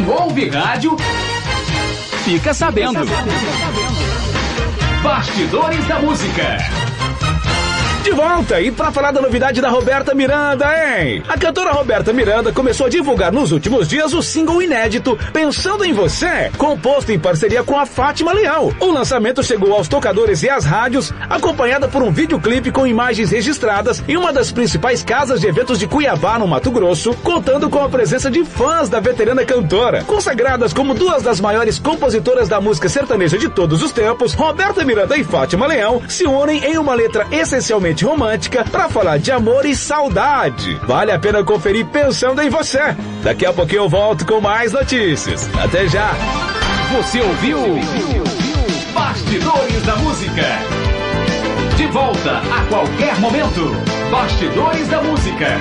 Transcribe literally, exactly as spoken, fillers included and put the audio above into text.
ouve rádio, fica sabendo. Bastidores da Música. De volta, e pra falar da novidade da Roberta Miranda, hein? A cantora Roberta Miranda começou a divulgar nos últimos dias o single inédito Pensando em Você, composto em parceria com a Fátima Leão. O lançamento chegou aos tocadores e às rádios, acompanhada por um videoclipe com imagens registradas em uma das principais casas de eventos de Cuiabá, no Mato Grosso, contando com a presença de fãs da veterana cantora. Consagradas como duas das maiores compositoras da música sertaneja de todos os tempos, Roberta Miranda e Fátima Leão se unem em uma letra essencialmente romântica para falar de amor e saudade. Vale a pena conferir Pensando em Você. Daqui a pouquinho eu volto com mais notícias. Até já. Você ouviu Bastidores da Música. De volta a qualquer momento. Bastidores da Música.